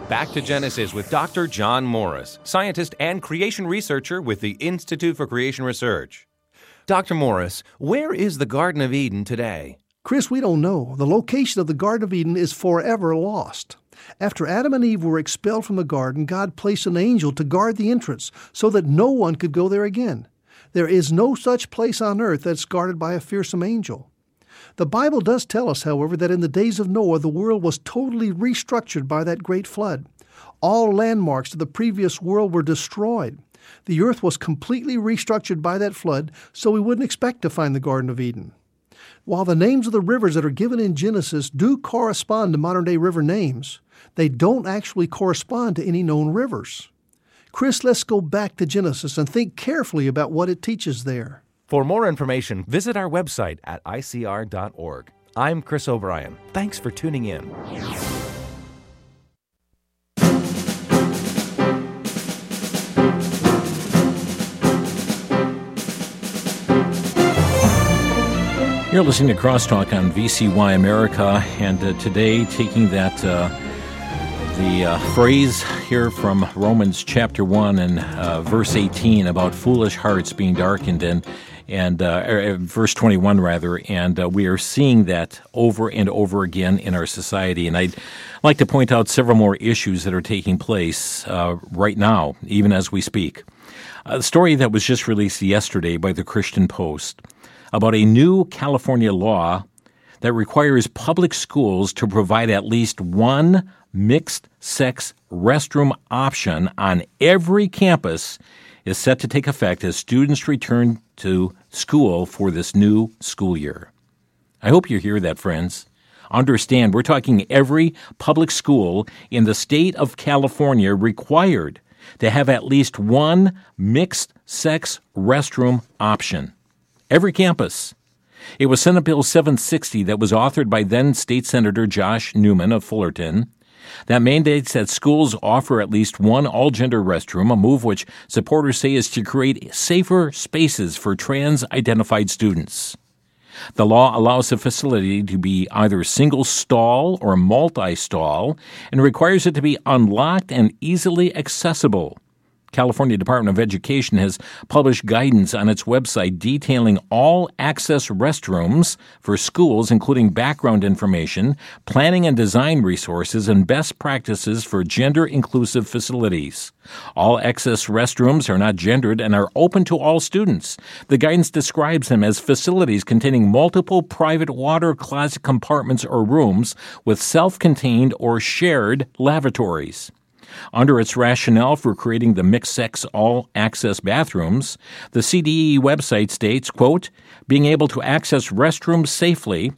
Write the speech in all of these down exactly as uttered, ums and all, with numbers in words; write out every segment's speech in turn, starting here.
Back to Genesis with Doctor John Morris, scientist and creation researcher with the Institute for Creation Research. Doctor Morris, where is the Garden of Eden today? Chris, we don't know. The location of the Garden of Eden is forever lost. After Adam and Eve were expelled from the garden, God placed an angel to guard the entrance so that no one could go there again. There is no such place on earth that's guarded by a fearsome angel. The Bible does tell us, however, that in the days of Noah, the world was totally restructured by that great flood. All landmarks of the previous world were destroyed. The earth was completely restructured by that flood, so we wouldn't expect to find the Garden of Eden. While the names of the rivers that are given in Genesis do correspond to modern-day river names, they don't actually correspond to any known rivers. Chris, let's go back to Genesis and think carefully about what it teaches there. For more information, visit our website at I C R dot org. I'm Chris O'Brien. Thanks for tuning in. You're listening to Crosstalk on V C Y America, and uh, today taking that uh, the uh, phrase here from Romans chapter one and uh, verse eighteen about foolish hearts being darkened, and and uh, er, verse twenty-one rather, and uh, we are seeing that over and over again in our society. And I'd like to point out several more issues that are taking place uh, right now, even as we speak. A story that was just released yesterday by the Christian Post about a new California law that requires public schools to provide at least one mixed-sex restroom option on every campus is set to take effect as students return to school for this new school year. I hope you hear that, friends. Understand, we're talking every public school in the state of California required to have at least one mixed-sex restroom option. Every campus. It was Senate Bill seven sixty that was authored by then State Senator Josh Newman of Fullerton that mandates that schools offer at least one all-gender restroom, a move which supporters say is to create safer spaces for trans-identified students. The law allows the facility to be either single-stall or multi-stall and requires it to be unlocked and easily accessible. California Department of Education has published guidance on its website detailing all access restrooms for schools, including background information, planning and design resources, and best practices for gender-inclusive facilities. All access restrooms are not gendered and are open to all students. The guidance describes them as facilities containing multiple private water closet compartments or rooms with self-contained or shared lavatories. Under its rationale for creating the mixed-sex all-access bathrooms, the C D E website states, quote, being able to access restrooms safely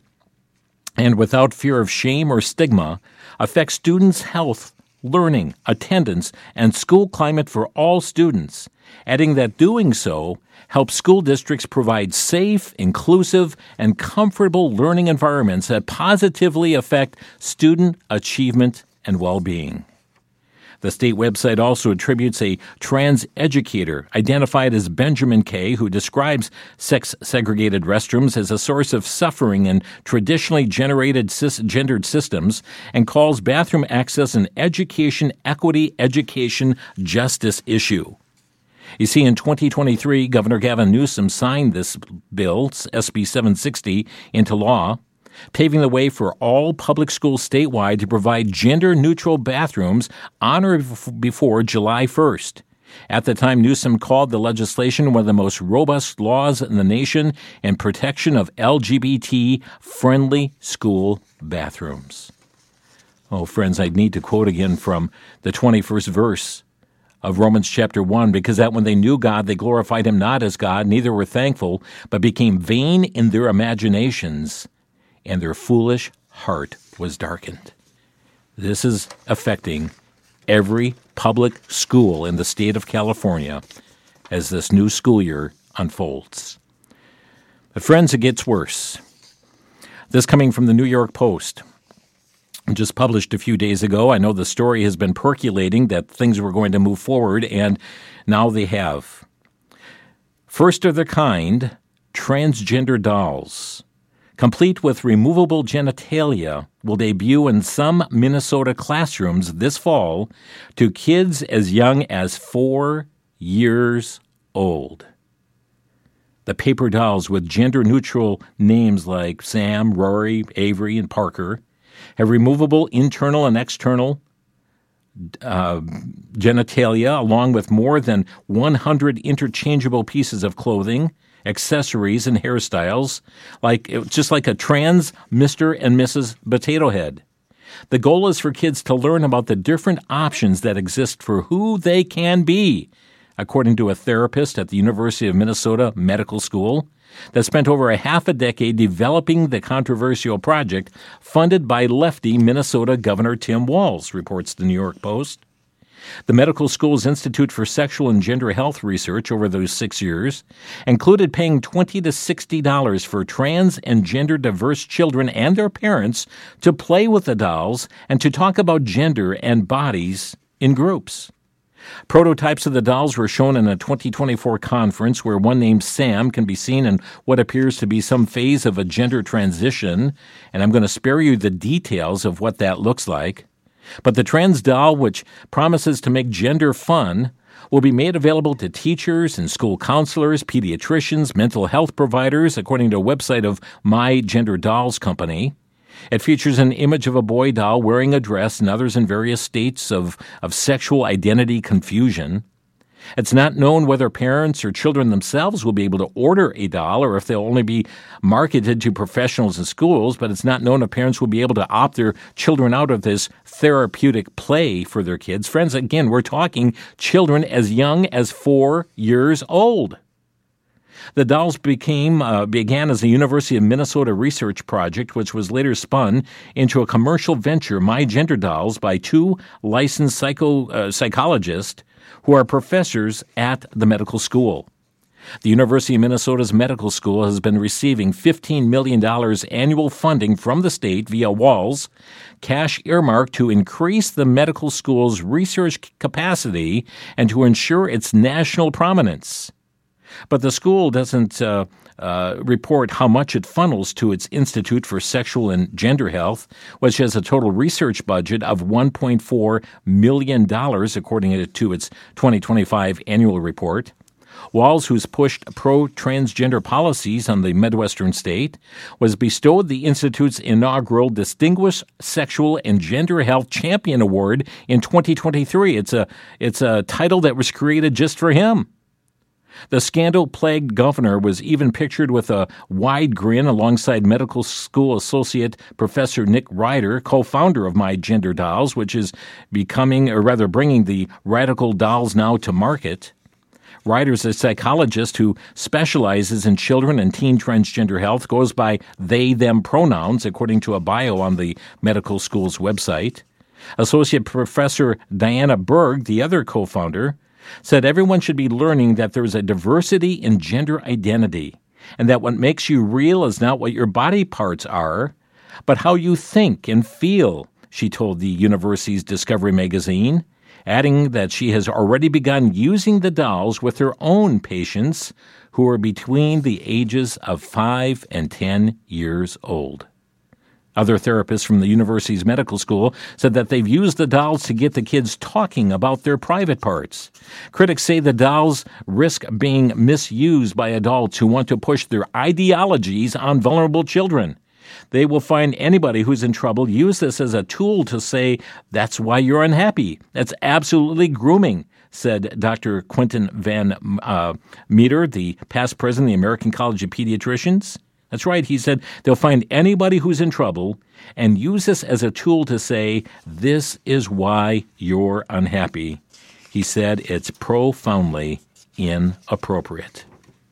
and without fear of shame or stigma affects students' health, learning, attendance, and school climate for all students, adding that doing so helps school districts provide safe, inclusive, and comfortable learning environments that positively affect student achievement and well-being. The state website also attributes a trans educator identified as Benjamin Kay, who describes sex-segregated restrooms as a source of suffering in traditionally generated cisgendered systems, and calls bathroom access an education equity, education justice issue. You see, in twenty twenty-three, Governor Gavin Newsom signed this bill, S B seven sixty, into law, paving the way for all public schools statewide to provide gender-neutral bathrooms on or before July first. At the time, Newsom called the legislation one of the most robust laws in the nation in protection of L G B T-friendly school bathrooms. Oh, friends, I need to quote again from the twenty-first verse of Romans chapter one, because that when they knew God, they glorified him not as God, neither were thankful, but became vain in their imaginations, and their foolish heart was darkened. This is affecting every public school in the state of California as this new school year unfolds. But friends, it gets worse. This coming from the New York Post, just published a few days ago. I know the story has been percolating that things were going to move forward, and now they have. First of their kind, transgender dolls. complete with removable genitalia, will debut in some Minnesota classrooms this fall to kids as young as four years old. The paper dolls with gender-neutral names like Sam, Rory, Avery, and Parker have removable internal and external uh, genitalia, along with more than one hundred interchangeable pieces of clothing, accessories, and hairstyles, like just like a trans Mister and Missus Potato Head. The goal is for kids to learn about the different options that exist for who they can be, according to a therapist at the University of Minnesota Medical School that spent over a half a decade developing the controversial project funded by lefty Minnesota Governor Tim Walz, reports the New York Post. The medical school's Institute for Sexual and Gender Health Research over those six years included paying twenty to sixty dollars for trans and gender-diverse children and their parents to play with the dolls and to talk about gender and bodies in groups. Prototypes of the dolls were shown in a twenty twenty-four conference where one named Sam can be seen in what appears to be some phase of a gender transition, and I'm going to spare you the details of what that looks like. But the trans doll, which promises to make gender fun, will be made available to teachers and school counselors, pediatricians, mental health providers, according to a website of My Gender Dolls Company. It features an image of a boy doll wearing a dress and others in various states of, of sexual identity confusion. It's not known whether parents or children themselves will be able to order a doll or if they'll only be marketed to professionals in schools, but it's not known if parents will be able to opt their children out of this therapeutic play for their kids. Friends, again, we're talking children as young as four years old. The dolls became uh, began as a University of Minnesota research project, which was later spun into a commercial venture, My Gender Dolls, by two licensed psycho, uh, psychologists who are professors at the medical school. The University of Minnesota's medical school has been receiving fifteen million dollars annual funding from the state via Walz, cash earmarked to increase the medical school's research capacity and to ensure its national prominence. But the school doesn't uh, uh, report how much it funnels to its Institute for Sexual and Gender Health, which has a total research budget of one point four million dollars, according to its twenty twenty-five annual report. Walz, who's pushed pro-transgender policies on the Midwestern state, was bestowed the Institute's inaugural Distinguished Sexual and Gender Health Champion Award in twenty twenty-three. It's a, it's a title that was created just for him. The scandal-plagued governor was even pictured with a wide grin alongside medical school associate Professor Nick Ryder, co-founder of My Gender Dolls, which is becoming, or rather bringing the radical dolls now to market. Ryder's a psychologist who specializes in children and teen transgender health, goes by they-them pronouns, according to a bio on the medical school's website. Associate Professor Diana Berg, the other co-founder, said everyone should be learning that there's a diversity in gender identity and that what makes you real is not what your body parts are, but how you think and feel, she told the university's Discovery magazine, adding that she has already begun using the dolls with her own patients who are between the ages of five and ten years old. Other therapists from the university's medical school said that they've used the dolls to get the kids talking about their private parts. Critics say the dolls risk being misused by adults who want to push their ideologies on vulnerable children. They will find anybody who's in trouble use this as a tool to say, that's why you're unhappy. That's absolutely grooming, said Doctor Quentin Van uh, Meter, the past president of the American College of Pediatricians. That's right, he said they'll find anybody who's in trouble and use this as a tool to say, this is why you're unhappy. He said it's profoundly inappropriate.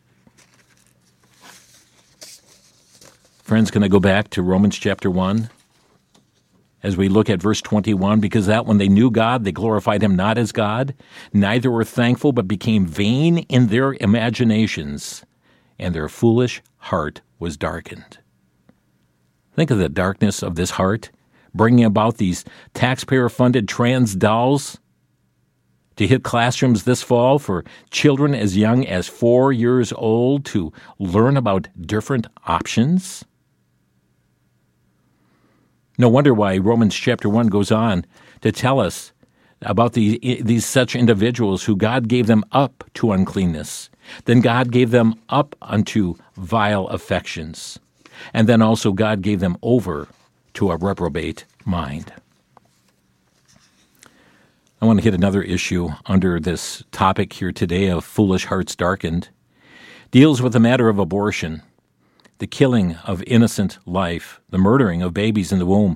Friends, can I go back to Romans chapter one? As we look at verse twenty-one, because that when they knew God, they glorified him not as God, neither were thankful, but became vain in their imaginations, and their foolish heart was darkened. Think of the darkness of this heart, bringing about these taxpayer-funded trans dolls to hit classrooms this fall for children as young as four years old to learn about different options. No wonder why Romans chapter one goes on to tell us about the, these such individuals who God gave them up to uncleanness. Then God gave them up unto vile affections. And then also God gave them over to a reprobate mind. I want to hit another issue under this topic here today of foolish hearts darkened. Deals with the matter of abortion, the killing of innocent life, the murdering of babies in the womb.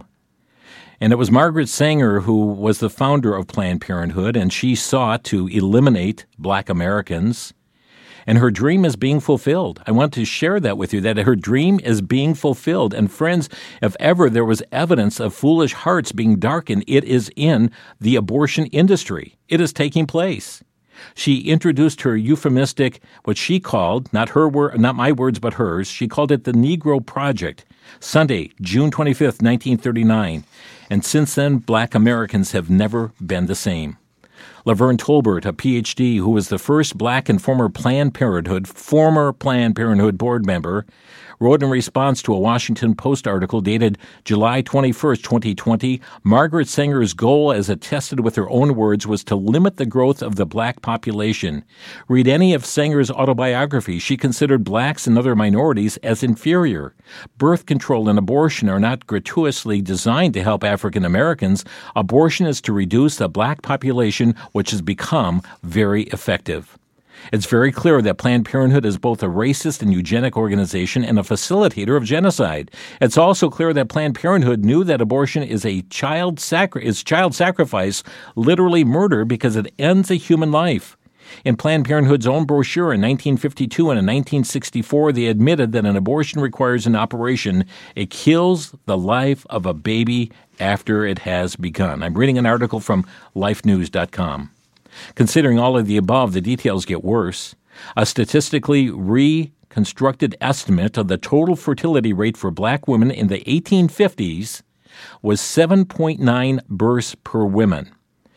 And it was Margaret Sanger who was the founder of Planned Parenthood, and she sought to eliminate black Americans. And her dream is being fulfilled. I want to share that with you, that her dream is being fulfilled. And friends, if ever there was evidence of foolish hearts being darkened, it is in the abortion industry. It is taking place. She introduced her euphemistic, what she called, not her word, not my words, but hers, she called it the Negro Project, Sunday, June twenty-fifth, nineteen thirty-nine. And since then, black Americans have never been the same. Laverne Tolbert, a P H D who was the first black and former Planned Parenthood, former Planned Parenthood board member, wrote in response to a Washington Post article dated July twenty-first, twenty twenty, Margaret Sanger's goal, as attested with her own words, was to limit the growth of the black population. Read any of Sanger's autobiography. She considered blacks and other minorities as inferior. Birth control and abortion are not gratuitously designed to help African Americans. Abortion is to reduce the black population, which has become very effective. It's very clear that Planned Parenthood is both a racist and eugenic organization and a facilitator of genocide. It's also clear that Planned Parenthood knew that abortion is a child sacri- is child sacrifice, literally murder, because it ends a human life. In Planned Parenthood's own brochure in nineteen fifty-two and in nineteen sixty-four, they admitted that an abortion requires an operation. It kills the life of a baby after it has begun. I'm reading an article from life news dot com. Considering all of the above, the details get worse. A statistically reconstructed estimate of the total fertility rate for black women in the eighteen fifties was seven point nine births per woman.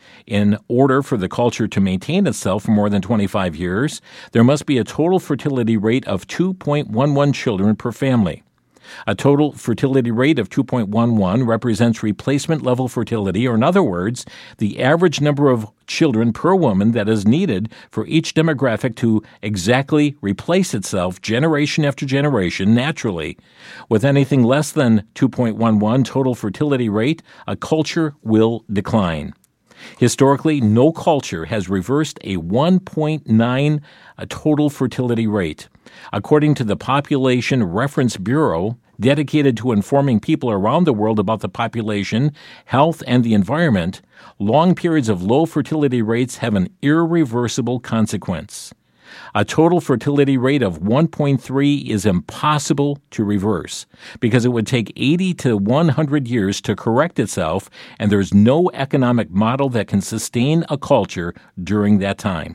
In order for the culture to maintain itself for more than twenty-five years, there must be a total fertility rate of two point one one children per family. A total fertility rate of two point one one represents replacement level fertility, or in other words, the average number of children per woman that is needed for each demographic to exactly replace itself generation after generation naturally. With anything less than two point one one total fertility rate, a culture will decline. Historically, no culture has reversed a one point nine total fertility rate. According to the Population Reference Bureau, dedicated to informing people around the world about the population, health, and the environment, long periods of low fertility rates have an irreversible consequence. A total fertility rate of one point three is impossible to reverse because it would take eighty to one hundred years to correct itself, and there's no economic model that can sustain a culture during that time.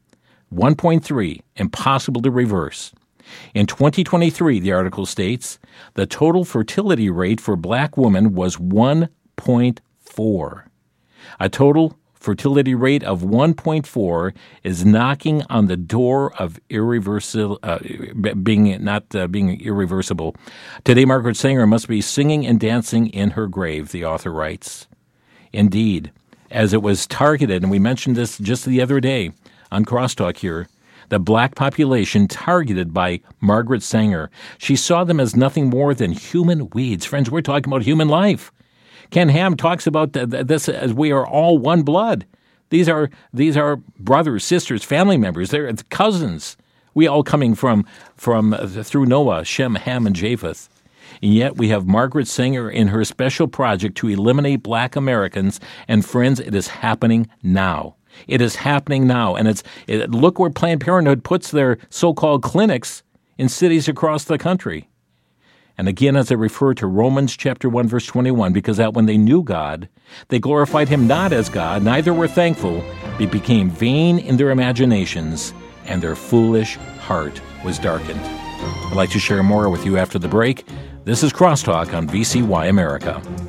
one point three, impossible to reverse. In twenty twenty-three, the article states, the total fertility rate for black women was one point four. A total fertility rate of one point four is knocking on the door of irreversible, uh, being not uh, being irreversible. Today, Margaret Sanger must be singing and dancing in her grave, the author writes. Indeed, as it was targeted, and we mentioned this just the other day on Crosstalk here, the black population targeted by Margaret Sanger. She saw them as nothing more than human weeds. Friends, we're talking about human life. Ken Ham talks about this as we are all one blood. These are these are brothers, sisters, family members. They're cousins. We all coming from from uh, through Noah, Shem, Ham, and Japheth. And yet we have Margaret Sanger in her special project to eliminate black Americans. And friends, it is happening now. It is happening now. And it's it, look where Planned Parenthood puts their so-called clinics in cities across the country. And again, as I refer to Romans chapter one, verse twenty-one, because that when they knew God, they glorified him not as God, neither were thankful, but became vain in their imaginations, and their foolish heart was darkened. I'd like to share more with you after the break. This is Crosstalk on V C Y America.